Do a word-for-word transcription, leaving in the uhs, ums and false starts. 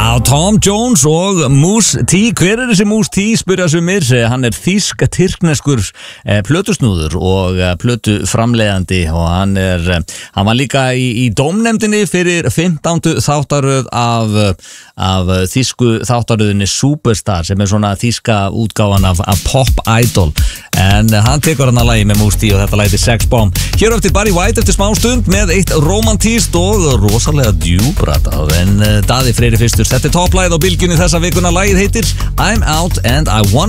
Já, Tom Jones og Mousse T. Hver er þessi Mousse T? Spyrja sumir. Hann er þýsk-tyrkneskur eh, plötusnúður og eh, plötuframleiðandi og hann er, eh, hann var líka í, í dómnefndinni fyrir fimmtándu þáttaröð af, af þýsku þáttaröðinni Superstar sem er svona þýska útgáfan af, af Pop Idol. En eh, hann tekur hann að lagi með Mousse T og þetta lagi til Sex Bomb. Hér eftir Barry White eftir smá stund með eitt romantíst og rosalega djúbratað en eh, Daði Freyri fyrstur. Þetta er topplæð á bylgjunni þessa vikuna. Lagið heitir I'm Out and I Wanna